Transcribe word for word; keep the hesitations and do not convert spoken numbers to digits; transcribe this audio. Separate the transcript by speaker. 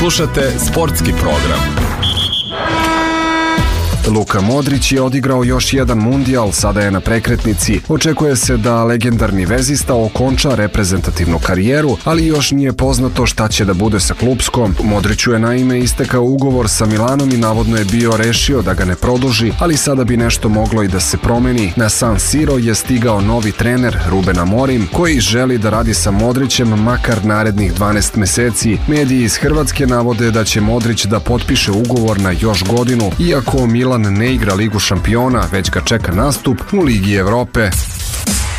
Speaker 1: Slušate sportski program.
Speaker 2: Luka Modrić je odigrao još jedan mundijal, sada je na prekretnici. Očekuje se da legendarni vezista okonča reprezentativnu karijeru, ali još nije poznato šta će da bude sa klupskom. Modriću je naime istekao ugovor sa Milanom i navodno je bio rešio da ga ne produži, ali sada bi nešto moglo i da se promeni. Na San Siro je stigao novi trener Ruben Amorim, koji želi da radi sa Modrićem makar narednih dvanaest meseci. Mediji iz Hrvatske navode da će Modrić da potpiše ugovor na još godinu, iako Milan ne igra Ligu šampiona, već ga čeka nastup u Ligi Evrope.